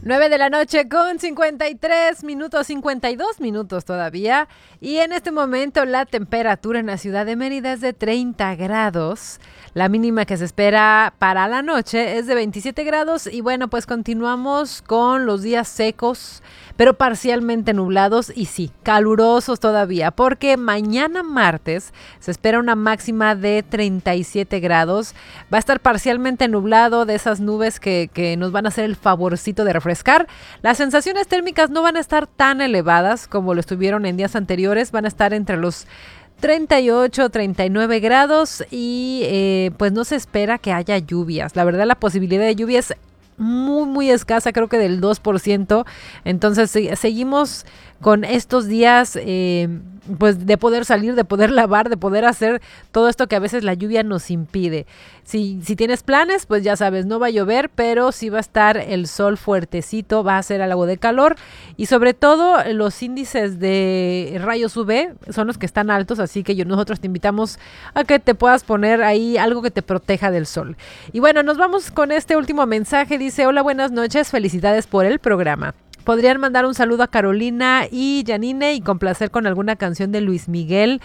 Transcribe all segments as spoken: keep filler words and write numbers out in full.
nueve de la noche con cincuenta y tres minutos, cincuenta y dos minutos todavía. Y en este momento la temperatura en la ciudad de Mérida es de treinta grados. La mínima que se espera para la noche es de veintisiete grados. Y bueno, pues continuamos con los días secos, pero parcialmente nublados y sí, calurosos todavía, porque mañana martes se espera una máxima de treinta y siete grados. Va a estar parcialmente nublado, de esas nubes que, que nos van a hacer el favorcito de refrescar. Las sensaciones térmicas no van a estar tan elevadas como lo estuvieron en días anteriores, van a estar entre los treinta y ocho, treinta y nueve grados y eh, pues no se espera que haya lluvias. La verdad, la posibilidad de lluvia es muy, muy escasa, creo que del dos por ciento. Entonces se- seguimos con estos días eh, pues de poder salir, de poder lavar, de poder hacer todo esto que a veces la lluvia nos impide. Si, si tienes planes, pues ya sabes, no va a llover, pero sí va a estar el sol fuertecito, va a hacer algo de calor y sobre todo los índices de rayos U V son los que están altos, así que yo, nosotros te invitamos a que te puedas poner ahí algo que te proteja del sol. Y bueno, nos vamos con este último mensaje. Dice: hola, buenas noches, felicidades por el programa. Podrían mandar un saludo a Carolina y Janine y complacer con alguna canción de Luis Miguel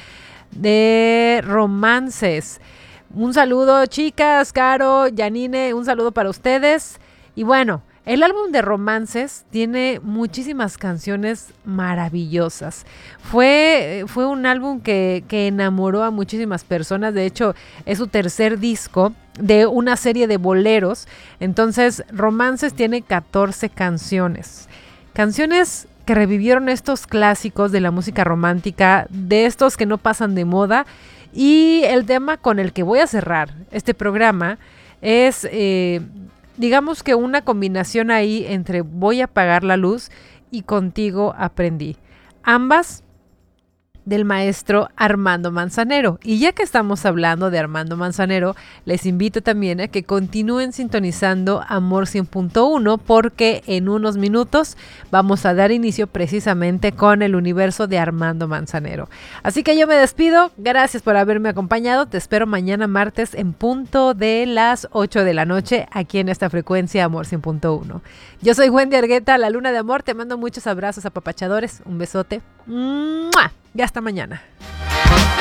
de Romances. Un saludo, chicas, Caro, Janine, un saludo para ustedes. Y bueno, el álbum de Romances tiene muchísimas canciones maravillosas. Fue, fue un álbum que, que enamoró a muchísimas personas. De hecho, es su tercer disco de una serie de boleros. Entonces, Romances tiene catorce canciones. Canciones que revivieron estos clásicos de la música romántica, de estos que no pasan de moda. Y el tema con el que voy a cerrar este programa es, eh, digamos que una combinación ahí entre Voy a apagar la luz y Contigo aprendí. Ambas del maestro Armando Manzanero. Y ya que estamos hablando de Armando Manzanero, les invito también a que continúen sintonizando Amor cien punto uno, porque en unos minutos vamos a dar inicio precisamente con el universo de Armando Manzanero. Así que yo me despido, gracias por haberme acompañado, te espero mañana martes en punto de las ocho de la noche aquí en esta frecuencia Amor cien punto uno. Yo soy Wendy Argueta, la Luna de Amor, te mando muchos abrazos apapachadores, un besote. ¡Mua! Y hasta mañana.